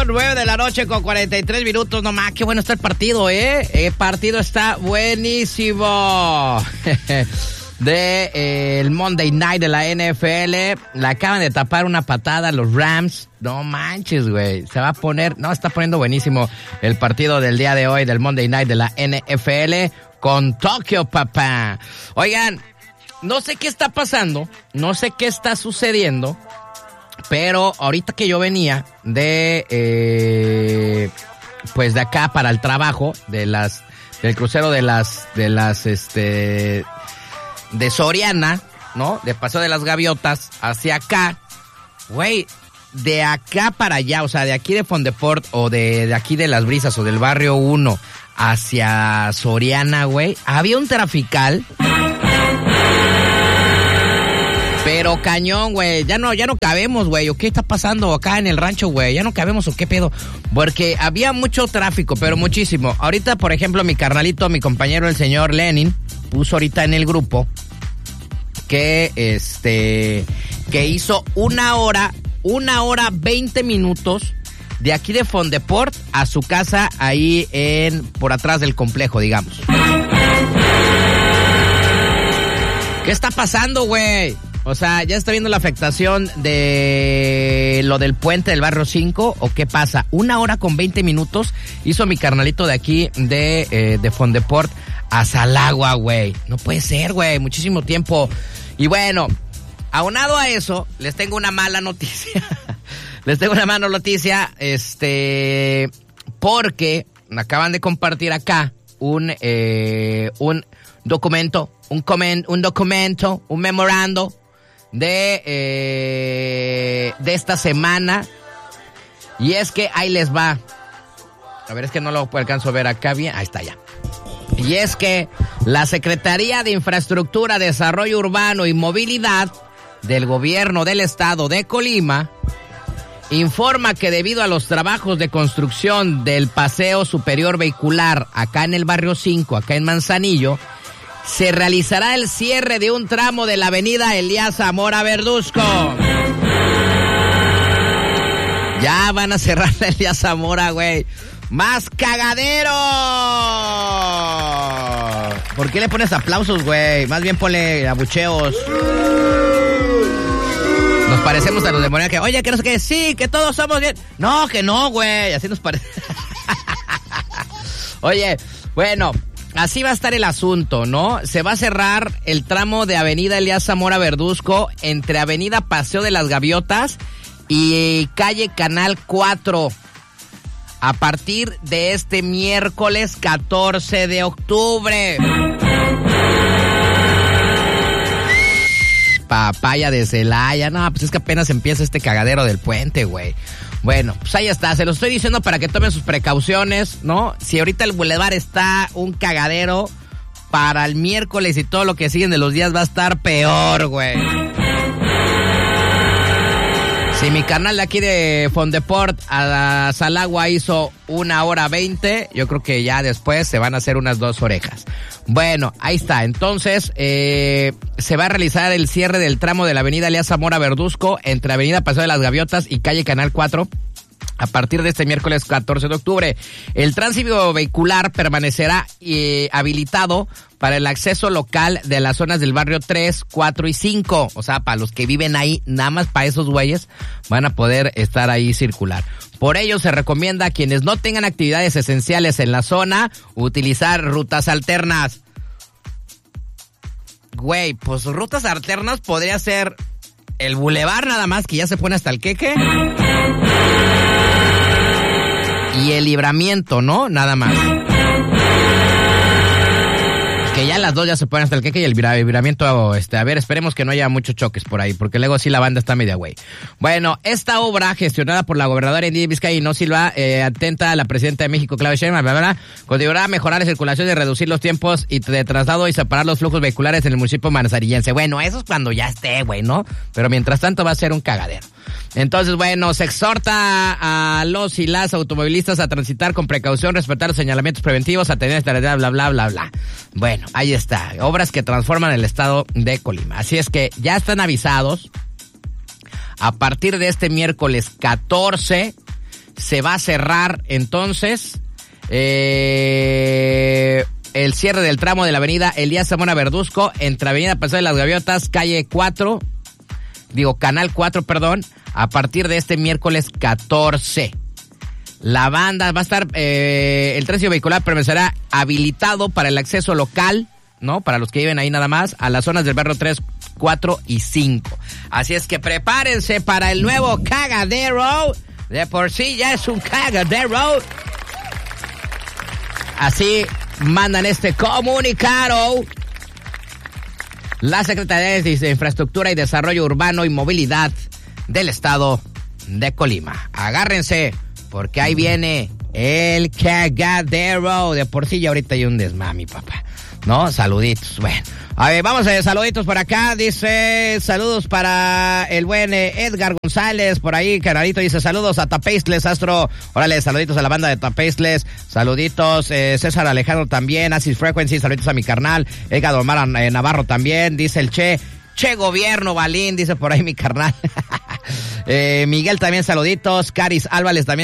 9 de la noche con 43 minutos. No más, qué bueno está el partido, ¿eh? El partido está buenísimo. El Monday Night de la NFL. Le acaban de tapar una patada a los Rams. No manches, güey. Se va a poner... No, está poniendo buenísimo el partido del día de hoy del Monday Night de la NFL con Tokio, papá. Oigan, no sé qué está pasando. No sé qué está sucediendo. Pero ahorita que yo venía de acá para el trabajo, del crucero de Soriana, ¿no? De Paseo de las Gaviotas hacia acá, güey, de acá para allá, o sea, de aquí de Fondeport o de aquí de Las Brisas o del Barrio 1 hacia Soriana, güey, había un trafical. Pero cañón, güey, ya no cabemos, güey, ¿o qué está pasando acá en el rancho, güey? Ya no cabemos, ¿o qué pedo? Porque había mucho tráfico, pero muchísimo. Ahorita, por ejemplo, mi carnalito, mi compañero, el señor Lenin, puso ahorita en el grupo que hizo 1 hora 20 minutos de aquí de Fondeport a su casa ahí por atrás del complejo, digamos. ¿Qué está pasando, güey? O sea, ¿ya está viendo la afectación de lo del puente del Barrio 5? ¿O qué pasa? 1 hora con 20 minutos hizo mi carnalito de aquí, de Fondeport a Salagua, güey. No puede ser, güey. Muchísimo tiempo. Y bueno, aunado a eso, les tengo una mala noticia. Porque me acaban de compartir acá un documento, un memorando de esta semana. Y es que ahí les va. A ver, es que no lo alcanzo a ver acá bien. Ahí está ya. Y es que la Secretaría de Infraestructura, Desarrollo Urbano y Movilidad del Gobierno del Estado de Colima informa que debido a los trabajos de construcción del Paseo Superior Vehicular acá en el Barrio 5, acá en Manzanillo, se realizará el cierre de un tramo de la avenida Elías Zamora Verduzco. Ya van a cerrar la Elías Zamora, güey. ¡Más cagadero! ¿Por qué le pones aplausos, güey? Más bien ponle abucheos. Nos parecemos a los demonios que, oye, que no sé qué, sí, que todos somos bien. No, que no, güey, así nos parece. Oye, bueno, así va a estar el asunto, ¿no? Se va a cerrar el tramo de Avenida Elías Zamora Verduzco entre Avenida Paseo de las Gaviotas y Calle Canal 4 a partir de este miércoles 14 de octubre. Papaya de Celaya. No, pues es que apenas empieza este cagadero del puente, güey. Bueno, pues ahí está. Se lo estoy diciendo para que tomen sus precauciones, ¿no? Si ahorita el bulevar está un cagadero, para el miércoles y todo lo que siguen de los días va a estar peor, güey. Si mi canal de aquí de Fondeport a Salagua hizo 1 hora 20, yo creo que ya después se van a hacer unas 2 orejas. Bueno, ahí está. Entonces, se va a realizar el cierre del tramo de la avenida Elías Zamora Verduzco entre Avenida Paseo de las Gaviotas y Calle Canal 4 a partir de este miércoles 14 de octubre. El tránsito vehicular permanecerá habilitado para el acceso local de las zonas del barrio 3, 4 y 5. O sea, para los que viven ahí, nada más para esos güeyes van a poder estar ahí circular. Por ello, se recomienda a quienes no tengan actividades esenciales en la zona, utilizar rutas alternas. Güey, pues rutas alternas podría ser el bulevar nada más, que ya se pone hasta el queque. Y el Libramiento, ¿no? Nada más. Que ya las dos ya se ponen hasta el queque y el Libramiento, a ver, esperemos que no haya muchos choques por ahí, porque luego sí la banda está media güey. Bueno, esta obra, gestionada por la gobernadora Indira Vizcaíno Silva, atenta a la presidenta de México, Claudia Sheinbaum, contribuirá a mejorar la circulación y reducir los tiempos de traslado y separar los flujos vehiculares en el municipio manzarillense. Bueno, eso es cuando ya esté, güey, ¿no? Pero mientras tanto va a ser un cagadero. Entonces, bueno, se exhorta a los y las automovilistas a transitar con precaución, respetar los señalamientos preventivos, atender esta bla, bla, bla, bla. Bueno, ahí está. Obras que transforman el estado de Colima. Así es que ya están avisados. A partir de este miércoles 14, se va a cerrar entonces el cierre del tramo de la avenida Elías Zamora Verduzco entre avenida Paseo de las Gaviotas, Canal 4, a partir de este miércoles 14. La banda va a estar, el tránsito vehicular permanecerá habilitado para el acceso local, ¿no? Para los que viven ahí nada más, a las zonas del barrio 3, 4 y 5. Así es que prepárense para el nuevo cagadero. De por sí ya es un cagadero. Así mandan este comunicado la Secretaría de Infraestructura y Desarrollo Urbano y Movilidad del Estado de Colima. Agárrense, porque ahí viene el cagadero. De por sí ya ahorita hay un desmami, papá. ¿No? Saluditos. Bueno, a ver, vamos a saluditos por acá. Dice, saludos para el buen Edgar González. Por ahí, canalito, dice, saludos a Tapeistles, Astro. Órale, saluditos a la banda de Tapeistles. Saluditos, César Alejandro también. Acid Frequency, saluditos a mi carnal. Edgar Omar Navarro también. Dice el Che Gobierno Balín, dice por ahí mi carnal. Miguel también, saluditos. Caris Álvarez también.